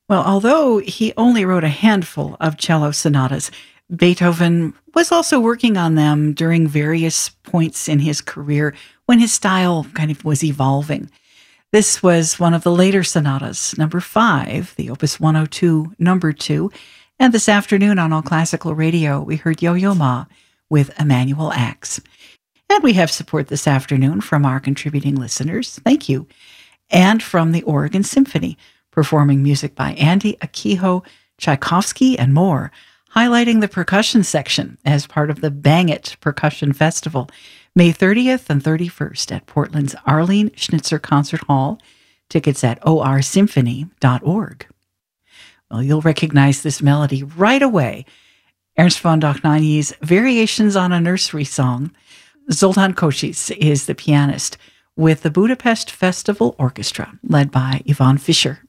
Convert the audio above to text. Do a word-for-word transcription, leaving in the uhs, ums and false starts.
Well, although he only wrote a handful of cello sonatas, Beethoven was also working on them during various points in his career when his style kind of was evolving. This was one of the later sonatas, number five, the Opus one oh two, number two. And this afternoon on All Classical Radio, we heard Yo-Yo Ma with Emanuel Ax. And we have support this afternoon from our contributing listeners. Thank you. And from the Oregon Symphony, performing music by Andy Akiho, Tchaikovsky, and more, highlighting the percussion section as part of the Bang It Percussion Festival, May thirtieth and thirty-first at Portland's Arlene Schnitzer Concert Hall. Tickets at o r symphony dot org. Well, you'll recognize this melody right away. Ernst von Dohnanyi's Variations on a Nursery Song. Zoltan Kocsis is the pianist with the Budapest Festival Orchestra, led by Yvonne Fischer.